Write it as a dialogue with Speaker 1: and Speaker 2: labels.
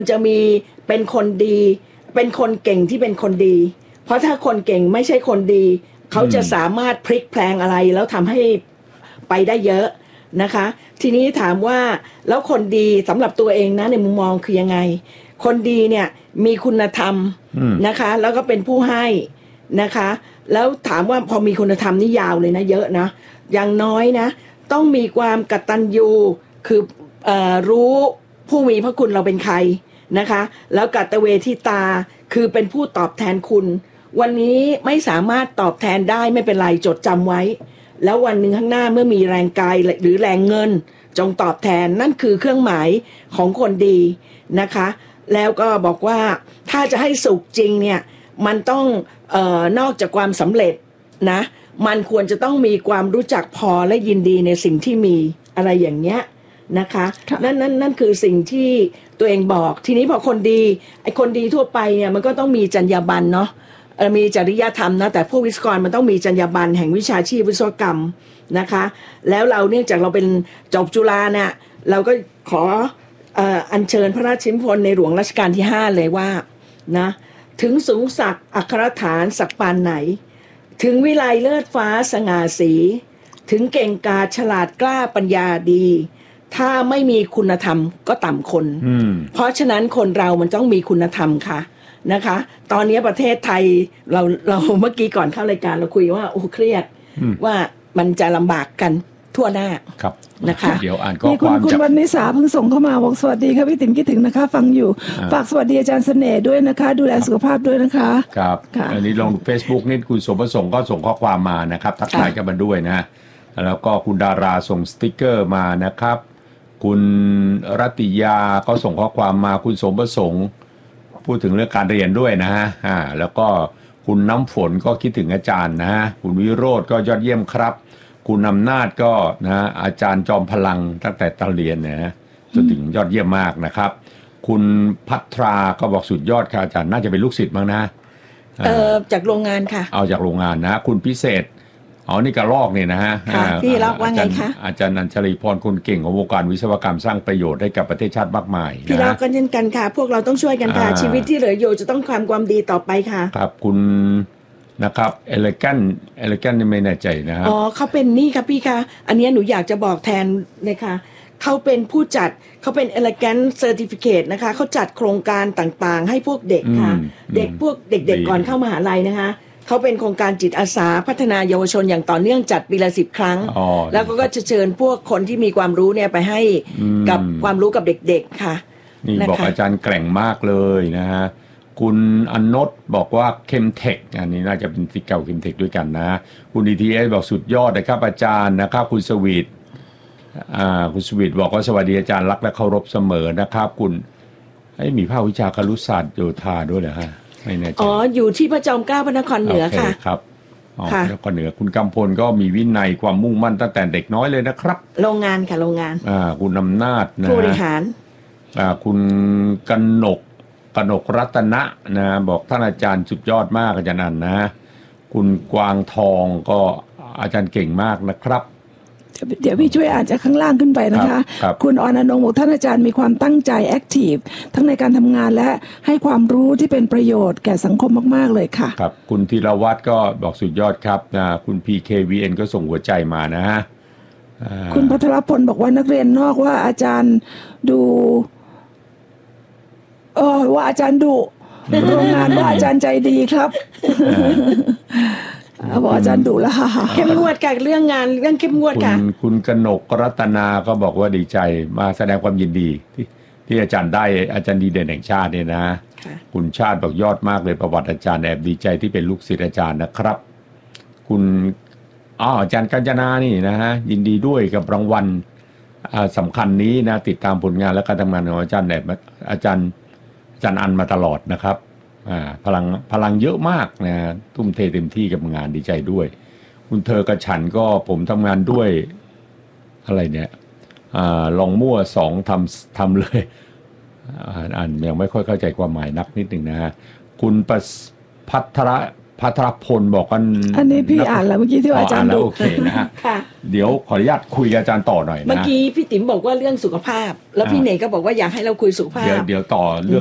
Speaker 1: จะมีเป็นคนดีเป็นคนเก่งที่เป็นคนดีเพราะถ้าคนเก่งไม่ใช่คนดีเขาจะสามารถพลิกแพลงอะไรแล้วทำให้ไปได้เยอะนะคะทีนี้ถามว่าแล้วคนดีสำหรับตัวเองนะในมุมมองคือยังไงคนดีเนี่ยมีคุณธรรมนะคะแล้วก็เป็นผู้ให้นะคะแล้วถามว่าพอมีคุณธรรมนี่ยาวเลยนะเยอะนะอย่างน้อยนะต้องมีความกตัญญูคือรู้ผู้มีพระคุณเราเป็นใครนะคะแล้วกตเวทิตาคือเป็นผู้ตอบแทนคุณวันนี้ไม่สามารถตอบแทนได้ไม่เป็นไรจดจำไว้แล้ววันหนึ่งข้างหน้าเมื่อมีแรงกายหรือแรงเงินจงตอบแทนนั่นคือเครื่องหมายของคนดีนะคะแล้วก็บอกว่าถ้าจะให้สุขจริงเนี่ยมันต้องนอกจากความสำเร็จนะมันควรจะต้องมีความรู้จักพอและยินดีในสิ่งที่มีอะไรอย่างเงี้ยนะคะนั่นคือสิ่งที่ตัวเองบอกทีนี้พอคนดีไอ้คนดีทั่วไปเนี่ยมันก็ต้องมีจรรยาบรรณเนาะมีจริยธรรมนะแต่พวกวิศวกรมันต้องมีจรรยาบรรณแห่งวิชาชีพวิศวกรรมนะคะแล้วเราเนื่องจากเราเป็นจบจุฬาเนี่ยเราก็ขออัญเชิญพระราชนิพนธ์ในหลวงรัชกาลที่5เลยว่านะถึงสูงศักดิ์อัครฐานศักดิ์ปานไหนถึงวิไลเลิศฟ้าสง่าสีถึงเก่งกาจฉลาดกล้าปัญญาดีถ้าไม่มีคุณธรรมก็ต่ำคนเพราะฉะนั้นคนเรามันต้องมีคุณธรรมค่ะนะคะตอนนี้ประเทศไทยเราเมื่อกี้ก่อนเข้ารายการเราคุยว่าโอ้เครียดว่ามันจะลำบากกันทั่วหน้า
Speaker 2: ครับ
Speaker 1: นะคะ
Speaker 2: เดี๋ยวอ่านข้อความ
Speaker 3: คุณวรรณิสาเพิ่งส่งเข้ามาบอกสวัสดีครับพี่ติ๋มคิดถึงนะคะฟังอยู่ฝากสวัสดีอาจารย์เสน่ห์ด้วยนะคะดูแลสุขภาพด้วยนะคะ
Speaker 2: ครับอันนี้ลง Facebook นี่คุณสมประสงค์ก็ส่งข้อความมานะครับทักทายกันมาด้วยนะแล้วก็คุณดาราส่งสติ๊กเกอร์มานะครับคุณรัตติยาก็ส่งข้อความมาคุณสมประสงค์พูดถึงเรื่องการเรียนด้วยนะฮะแล้วก็คุณน้ำฝนก็คิดถึงอาจารย์นะฮะคุณวิโรจน์ก็ยอดเยี่ยมครับคุณอำนาจก็นะอาจารย์จอมพลังตั้งแต่ตอนเรียนนะจนถึงยอดเยี่ยมมากนะครับคุณพัทราก็บอกสุดยอดค่ะอาจารย์น่าจะเป็นลูกศิษย์มั้งนะ
Speaker 1: จากโรงงานค่ะ
Speaker 2: เอาจากโรงงานนะคุณพิเศษนี่กระลอกเนี่ยนะฮะ
Speaker 1: พี่รับว่าไงคะ
Speaker 2: อาจารย์อัญชลีพรคนเก่งของวงการวิศวกรรมสร้างประโยชน์ให้กับประเทศชาติมากมาย
Speaker 1: พี่รับกันเช่นกันค่ะพวกเราต้องช่วยกันค่ะชีวิตที่เหลืออยู่จะต้องความดีต่อไปค่ะ
Speaker 2: ครับคุณนะครับเอเลแกนนี่ไม่แน่ใจนะฮะ
Speaker 1: เขาเป็นนี่ครับพี่คะอันนี้หนูอยากจะบอกแทนเลยค่ะเขาเป็นผู้จัดเขาเป็น Elegant Certificate นะคะเขาจัดโครงการต่างๆให้พวกเด็กค่ะพวกเด็กๆก่อนเข้ามหาลัยนะคะเขาเป็นโครงการจิตอาสาพัฒนาเยาวชนอย่างต่อเนื่องจัดปีละ10 ครั้งแล้วก็จะเชิญพวกคนที่มีความรู้เนี่ยไปให้กับความรู้กับเด็กๆค่ะ
Speaker 2: นี่บอกอาจารย์แกร่งมากเลยนะฮะคุณอนนท์บอกว่าเคมเทคอันนี้น่าจะเป็นศิษย์เก่าเคมเทคด้วยกันนะคุณดีทีเอสบอกสุดยอดนะครับอาจารย์นะครับคุณสวีทบอกว่าสวัสดีอาจารย์รักและเคารพเสมอนะครับคุณมีภาควิชาครุศาสตร์โยธาด้วยเหรอฮะไม่แน่ใจ
Speaker 1: อยู่ที่พระจอมเกล้าพระนครเหนือค่ะ
Speaker 2: ครับพระนครเหนือคุณกำพลก็มีวินัยความมุ่งมั่นตั้งแต่เด็กน้อยเลยนะครับ
Speaker 1: โรงงานค่ะโรงงาน
Speaker 2: คุณอำนาจนะ
Speaker 1: ผู้บริหาร
Speaker 2: คุณกนกรัตนะนะบอกท่านอาจารย์สุดยอดมากอาจารย์นันนะคุณกวางทองก็อาจารย์เก่งมากนะครับ
Speaker 3: เดี๋ยวพี่ช่วยอ่านจากข้างล่างขึ้นไปนะคะคุณอรณรงค์บอกท่านอาจารย์มีความตั้งใจแอคทีฟทั้งในการทำงานและให้ความรู้ที่เป็นประโยชน์แก่สังคมมากๆเลยค่ะ
Speaker 2: ครับคุณธีรวัตรก็บอกสุดยอดครับนะคุณ PKVN ก็ส่งหัวใจมานะฮะ
Speaker 3: คุณพัทรพลบอกว่านักเรียนนอกว่าอาจารย์ดูว่าอาจารย์ดุโรงงานว่าอาจารย์ใจดีครับบอกอาจารย์ดุแล้ว
Speaker 1: เข้มงวดกับเรื่องงานเรื่องเข้มงวดค่ะ
Speaker 2: คุณกนกรัตนาก็บอกว่าดีใจมาแสดงความยินดีที่อาจารย์ได้อาจารย์ดีเด่นแห่งชาติเนี่ยนะคุณชาติบอกยอดมากเลยประวัติอาจารย์แอบดีใจที่เป็นลูกศิษย์อาจารย์นะครับคุณอาจารย์กัญจนานี่นะฮะยินดีด้วยกับรางวัลสำคัญนี้นะติดตามผลงานและการทำงานของอาจารย์แบบอาจารย์อันมาตลอดนะครับพลังเยอะมากนะทุ่มเทเต็มที่กับงานดีใจด้วยคุณเธอกระฉันก็ผมทำงานด้วยอะไรเนี่ยลองมั่วทำเลยอ่านยังไม่ค่อยเข้าใจความหมายนักนิดหนึ่งนะฮะคุณพัพัทรพลบอกกัน
Speaker 3: อันนี้พี่อ่านแล้วเมื่อกี้ที่ว่าอาจารย์
Speaker 2: แล้ว
Speaker 3: ดู
Speaker 2: โอเคนะฮะ
Speaker 1: ค่ะ
Speaker 2: เดี๋ยวขออนุญาตคุยกับอาจารย์ต่อหน่อยนะ
Speaker 1: เมื่อกี้พี่ติ๋มบอกว่าเรื่องสุขภาพ แล้วพี่เนกก็บอกว่าอยากให้เราคุยสุขภาพ
Speaker 2: เดี๋ยวต่อเรื่อง